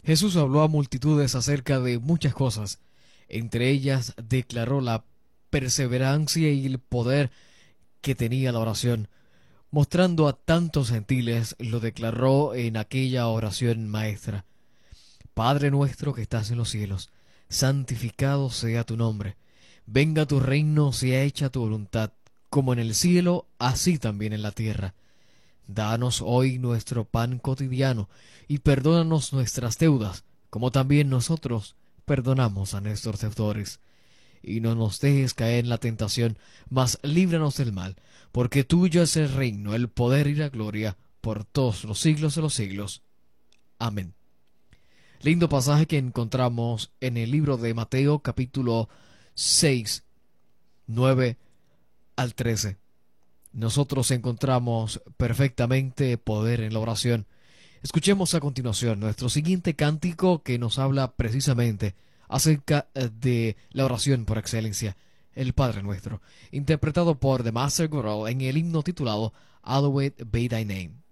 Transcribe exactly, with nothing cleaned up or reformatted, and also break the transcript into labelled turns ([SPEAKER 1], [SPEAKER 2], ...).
[SPEAKER 1] Jesús habló a multitudes acerca de muchas cosas. Entre ellas declaró la perseverancia y el poder que tenía la oración. Mostrando a tantos gentiles, lo declaró en aquella oración maestra. Padre nuestro que estás en los cielos, santificado sea tu nombre. Venga tu reino, sea hecha tu voluntad, como en el cielo, así también en la tierra. Danos hoy nuestro pan cotidiano, y perdónanos nuestras deudas, como también nosotros perdonamos a nuestros deudores. Y no nos dejes caer en la tentación, mas líbranos del mal, porque tuyo es el reino, el poder y la gloria, por todos los siglos de los siglos. Amén. Lindo pasaje que encontramos en el libro de Mateo capítulo seis, nueve al trece. Nosotros encontramos perfectamente poder en la oración. Escuchemos a continuación nuestro siguiente cántico que nos habla precisamente acerca de la oración por excelencia, el Padre Nuestro, interpretado por The Master Choral en el himno titulado Hallowed Be Thy Name.